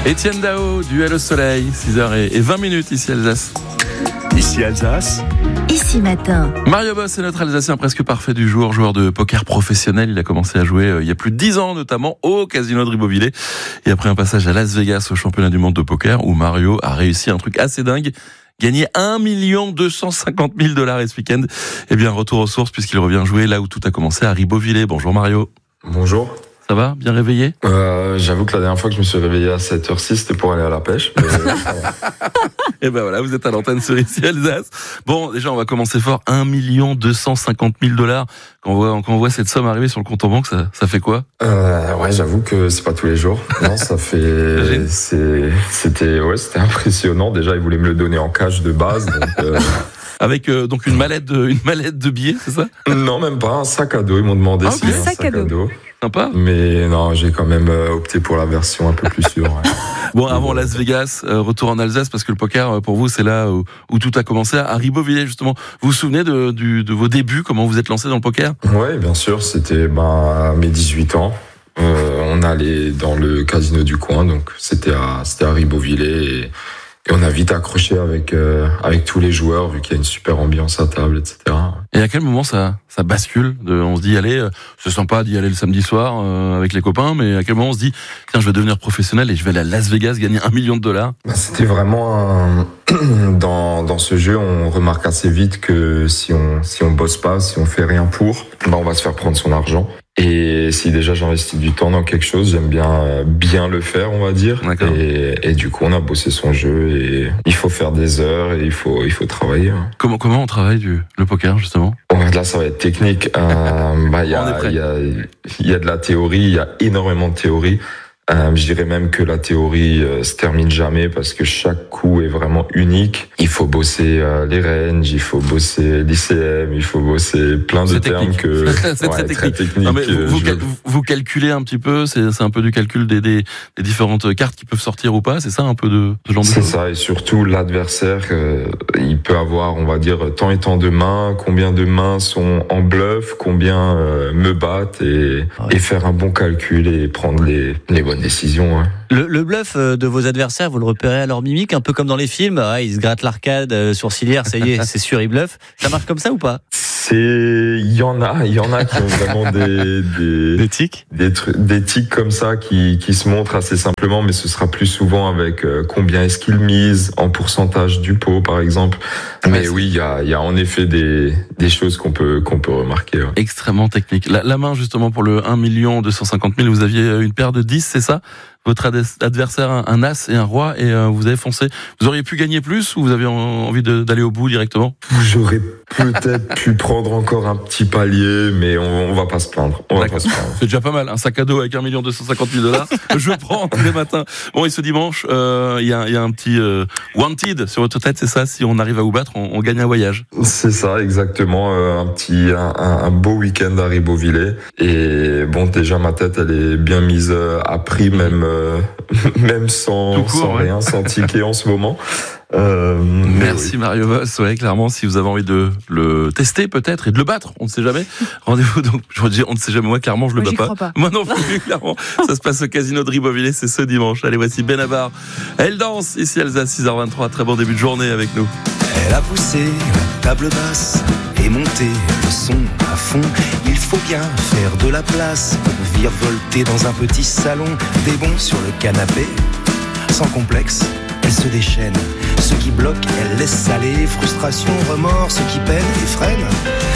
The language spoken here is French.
Étienne Dao, Duel au soleil, 6h20 ici Alsace. Ici Alsace. Ici matin. Mario Boss est notre Alsacien presque parfait du jour, joueur de poker professionnel. Il a commencé à jouer il y a plus de 10 ans, notamment au casino de Ribeauvillé. Et après un passage à Las Vegas au championnat du monde de poker, où Mario a réussi un truc assez dingue. Gagner 1 250 000 $ ce week-end. Eh bien, retour aux sources puisqu'il revient jouer là où tout a commencé, à Ribeauvillé. Bonjour Mario. Bonjour. Ça va? Bien réveillé? J'avoue que la dernière fois que je me suis réveillé à 7h06, c'était pour aller à la pêche. Et ben voilà, vous êtes à l'antenne sur ici Alsace. Bon, déjà, on va commencer fort. 1 250 000 $. Quand on voit cette somme arriver sur le compte en banque, ça fait quoi? Ouais, j'avoue que c'est pas tous les jours. Non, ça fait, c'était impressionnant. Déjà, ils voulaient me le donner en cash de base, donc, Avec donc une mallette de billets, c'est ça? Non, même pas, un sac à dos. Ils m'ont demandé si un un sac à dos. Sympa. Mais non, j'ai quand même opté pour la version un peu plus sûre. Ouais. Bon, avant Las Vegas, retour en Alsace, parce que le poker, pour vous, c'est là où tout a commencé, à Ribeauvillé, justement. Vous vous souvenez de vos débuts, comment vous êtes lancé dans le poker? Ouais, bien sûr, c'était à mes 18 ans. On allait dans le casino du coin, donc c'était à Ribeauvillé, et on a vite accroché avec tous les joueurs, vu qu'il y a une super ambiance à table, etc. Et à quel moment ça bascule? On se dit, allez, c'est sympa d'y aller le samedi soir avec les copains, mais à quel moment on se dit, tiens, je vais devenir professionnel et je vais aller à Las Vegas gagner 1 million de $? C'était vraiment dans ce jeu, on remarque assez vite que si on bosse pas, si on fait rien pour, on va se faire prendre son argent. Et si déjà j'investis du temps dans quelque chose, j'aime bien le faire, on va dire. Et du coup, on a bossé son jeu et il faut faire des heures et il faut travailler. Comment on travaille le poker, justement? Là, ça va être technique. Il y a de la théorie, il y a énormément de théorie. Je dirais même que la théorie se termine jamais parce que chaque coup est vraiment unique. Il faut bosser les ranges, il faut bosser l'ICM, il faut bosser plein de termes que c'est très technique. Non, mais vous calculez un petit peu, c'est un peu du calcul des différentes cartes qui peuvent sortir ou pas, c'est ça un peu de ce genre de choses? C'est ça, et surtout l'adversaire, il peut avoir, on va dire, tant et tant de mains, combien de mains sont en bluff, combien me battent et faire un bon calcul et prendre les bonnes décision. Ouais. Le bluff de vos adversaires, vous le repérez à leur mimique, un peu comme dans les films. Ils se grattent l'arcade sourcilière, ça y est, c'est sûr, ils bluffent. Ça marche comme ça ou pas? Il y en a qui ont vraiment des tics, des tics comme ça qui se montrent assez simplement, mais ce sera plus souvent avec combien est-ce qu'ils misent en pourcentage du pot, par exemple. Mais oui, il y a en effet des choses qu'on peut remarquer. Ouais. Extrêmement technique. La main, justement, pour le 1 250 000, vous aviez une paire de 10, c'est ça? Votre adversaire, un as et un roi, et vous avez foncé. Vous auriez pu gagner plus ou vous avez envie d'aller au bout directement? J'aurais peut-être pu prendre encore un petit palier, mais on va pas se plaindre. C'est déjà pas mal. Un sac à dos avec 1 250 000 $. Je prends tous les matins. Bon, et ce dimanche, il y a un petit wanted sur votre tête, c'est ça? Si on arrive à vous battre, on gagne un voyage. C'est ça, exactement. Un beau week-end à Ribeauvillé. Et bon, déjà ma tête, elle est bien mise à prix, même sans rien, sans ticket en ce moment. Merci oui. Mario Boss. Ouais, clairement, si vous avez envie de le tester peut-être et de le battre, on ne sait jamais. Rendez-vous donc. Je dis, on ne sait jamais. Moi, clairement, je le bats pas. Moi non plus, clairement. Ça se passe au casino de Ribeauvillé, c'est ce dimanche. Allez, voici Benabar. Elle danse ici Alsace, 6h23. Très bon début de journée avec nous. Elle a poussé la table basse et monté le son à fond. Il faut bien faire de la place, virevolter dans un petit salon, des bons sur le canapé, sans complexe. Elle se déchaîne, ce qui bloque, elle laisse aller, frustration, remords, ce qui peine et freine.